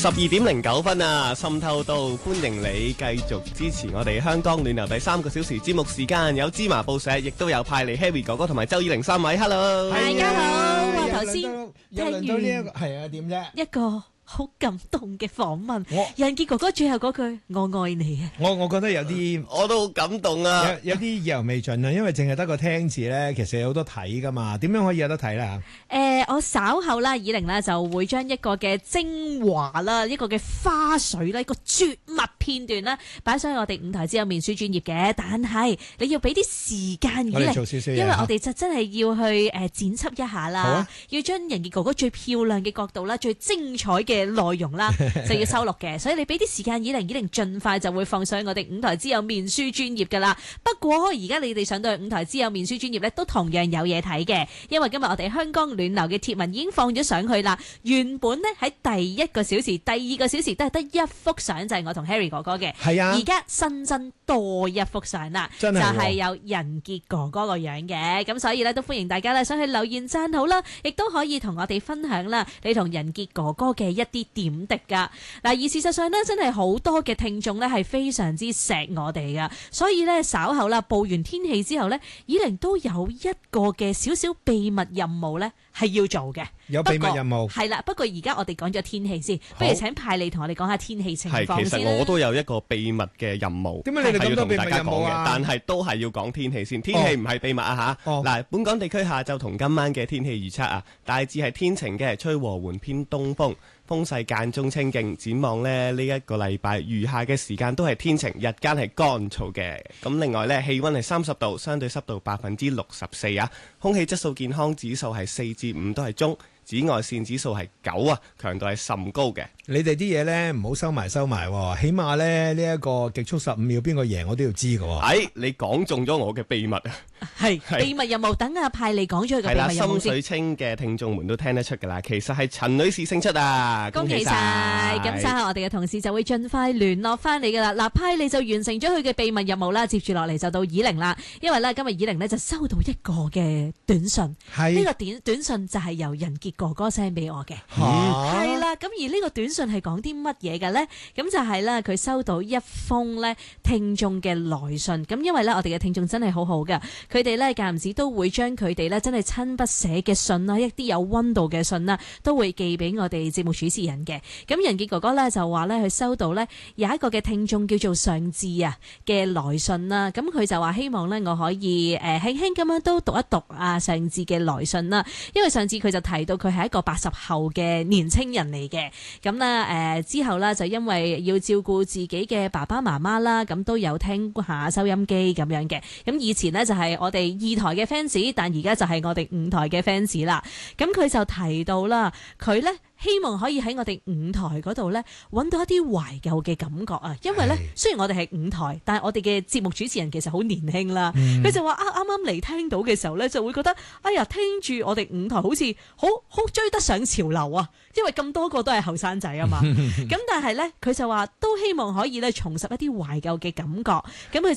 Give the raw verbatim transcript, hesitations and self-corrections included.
十二點零九分啊，滲透到，歡迎你繼續支持我哋香港暖流第三個小時節目時間，有芝麻報社，亦都有派嚟 Harry 哥哥同埋周以玲三位 ，Hello， 大家好，我頭先聽完呢一個係啊點啫？ 一個好感動嘅訪問，仁傑哥哥最後嗰句我愛你啊！ 我我覺得有啲我都好感動啊， 有有啲意猶未盡啊，因為淨係得個聽字咧，其實有好多睇噶嘛，點樣可以有得睇咧？ 誒，我稍後啦，以玲啦就會將一個嘅精華啦，一個嘅花絮啦，一個絕密片段啦，擺上去我哋五台之友面書專頁嘅。但係你要俾啲時間以玲， 做少少嘢， 因為我哋就真係要去誒剪輯一下啦，啊、要將仁傑哥哥最漂亮嘅角度啦，最精彩嘅嘅內容啦，就要收錄嘅，所以你俾啲時間以玲，以玲盡快就會放上我哋五台之友面書專頁噶啦。不過而家你哋上到去五台之友面書專頁咧，都同樣有嘢睇嘅，因為今日我哋香港暖流嘅貼文已經放咗上去啦。原本呢，喺第一個小時、第二個小時都係得一幅相，就係、是、我同 Harry 哥哥嘅。係啊，而家新增多一幅相啦，就係有仁傑哥哥個樣嘅。咁所以咧都歡迎大家咧上去留言讚好啦，亦都可以同我哋分享啦，你同仁傑哥哥嘅一啲點滴噶。嗱，而事實上呢，真係好多嘅聽眾呢係非常之錫我哋噶，所以呢，稍後啦報完天氣之後呢，以玲都有一個嘅少少秘密任務呢係要做嘅。 有秘密任務係啦，不過而家我哋講咗天氣先，不如請派利同我哋講下天氣情況先啦。 係，其實我都有一個秘密嘅任務， 點解你哋咁多秘密任務啊？ 但係都係要講天氣先，天氣唔係秘密啊吓。嗱、哦，本港地區下晝同今晚嘅天氣預測啊，大致係天晴嘅，吹和緩偏東風。風勢間中清勁，展望咧呢一個禮拜餘下嘅時間都係天晴，日間係乾燥嘅。咁另外呢，氣溫係三十度，相對濕度百分之六十四啊，空氣質素健康指數係四至五都係中，紫外線指數係九啊，強度係甚高嘅。 你哋啲嘢呢，唔好收埋收埋，起碼咧呢一個極速十五秒邊個贏我都要知㗎。 哎，你講中咗我嘅秘密啊！ 係秘密任務，等阿派利講咗佢嘅秘密任務先。 係啦，心水清嘅聽眾們都聽得出㗎啦，其實係陳女士勝出啊！ 恭喜晒！咁稍後我哋嘅同事就會盡快聯絡翻你㗎啦。嗱，派利就完成咗佢嘅秘密任務啦，接住落嚟就到以玲啦。因為咧今日以玲呢就收到一個嘅短信，呢個短短信就係由仁傑哥哥 send 俾我嘅，係啦。咁而呢個短信係講啲乜嘢嘅咧？咁就係咧佢收到一封咧聽眾嘅來信。咁因為咧我哋嘅聽眾真係好好㗎。佢哋咧間唔時都會將佢哋咧真係親筆寫嘅信啦，一啲有溫度嘅信啦，都會寄俾我哋節目主持人嘅。咁仁傑哥哥咧就話咧，佢收到咧有一個嘅聽眾叫做上智啊嘅來信啦。咁佢就話希望咧我可以誒輕輕咁樣都讀一讀啊上智嘅來信啦。因為上智佢就提到佢係一個八十後嘅年青人嚟嘅。咁咧誒之後咧就因為要照顧自己嘅爸爸媽媽啦，咁都有聽下收音機咁樣嘅。咁以前呢，就係我哋二台嘅 fans， 但而家就係我哋五台嘅 fans 啦。咁佢就提到啦，佢呢希望可以喺我哋五台嗰度呢揾到一啲懷舊嘅感覺啊。因為呢，雖然我哋係五台，但係我哋嘅節目主持人其實好年輕啦。佢、嗯、就話啊，啱啱嚟聽到嘅時候呢，就會覺得哎呀，聽住我哋五台好似好好追得上潮流啊。因為咁多個都係後生仔啊嘛。咁但係呢，佢就話都希望可以呢重拾一啲懷舊嘅感覺。咁佢